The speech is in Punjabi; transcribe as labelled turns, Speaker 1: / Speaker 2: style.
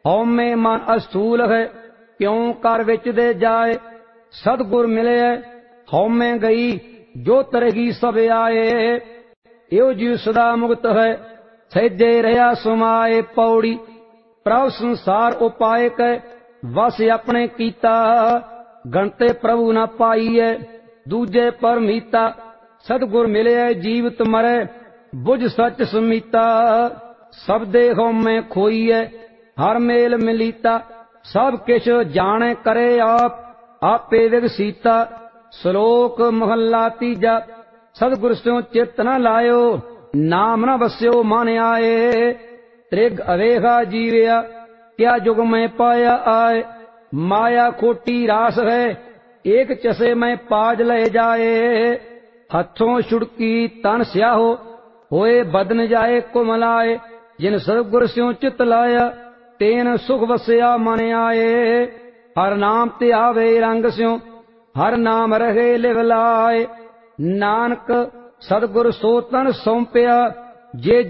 Speaker 1: ਹਉਮੈ ਮਨ ਅਸਥੂਲ ਹੈ, ਕਿਉਂ ਕਰ ਵਿੱਚ ਦੇ ਜਾਏ। ਸਤਿਗੁਰ ਮਿਲਿਆ ਹਉਮੈ ਗਈ, ਜੋ ਤਰਗੀ ਸਭ ਆਏ। ਇਹੋ ਜੀਵ ਸਦਾ ਮੁਕਤ ਹੈ, ਸਹਿਜੇ ਰਹਾ ਸਮਾਏ। ਪੌੜੀ ਪ੍ਰਭ ਸੰਸਾਰ ਉਪਾਏ ਕੈ, ਵਸ ਆਪਣੇ ਕੀਤਾ। ਗਣਤੇ ਪ੍ਰਭੂ ਨਾ ਪਾਈਐ, ਦੂਜੇ ਪਰਮੀਤਾ। ਸਤਿਗੁਰ ਮਿਲਿਆ ਜੀਵਤ ਮਰੈ, ਬੁਝ ਸੱਚ ਸਮੀਤਾ। ਸਭ ਦੇ ਹਉਮੈ ਖੋਈਐ, ਹਰ ਮੇਲ ਮਿਲੀਤਾ। ਸਭ ਕਿਛ ਜਾਣੈ ਕਰੇ ਆਪ, ਆਪੇ ਵਿਗਸੀਤਾ। ਸ਼ਲੋਕ ਮਹੱਲਾ ਤੀਜਾ। ਸਤਿਗੁਰ ਸਿਉ ਚਿੱਤ ਨ ਲਾਇਓ, ਨਾਮ ਨ ਵਸਿਓ ਮਨ ਆਏ। ਤ੍ਰਿਗ ਅਵੇਖਾ ਜੀਵਿਆ, ਕਿਆ ਜੁਗ ਮੈਂ ਪਾਇਆ ਆਏ। ਮਾਇਆ ਖੋਟੀ ਰਾਸ ਹੈ, ਏਕ ਚਸੇ ਮੈਂ ਪਾਜ ਲੈ ਜਾਏ। ਹੱਥੋਂ ਛੁੜਕੀ ਤਨ ਸਿਆਹੋ, ਹੋਏ ਬਦਨ ਜਾਏ ਕੁਮਲਾਏ। ਜਿਨ ਸਤਿਗੁਰ ਸਿਉ ਚਿਤ ਲਾਇਆ, ਤੇਨ ਸੁਖ ਵਸਿਆ ਮਨ ਆਏ। ਹਰ ਨਾਮ ਤੇ ਆਵੇ ਰੰਗ ਸਿਉ, ਹਰ ਨਾਮ ਰਹੇ ਲਿਵ ਲਾਏ। ਨਾਨਕ ਸਤਿਗੁਰ ਸੋ ਤਨ ਸੌਂਪਿਆ, ਜੇ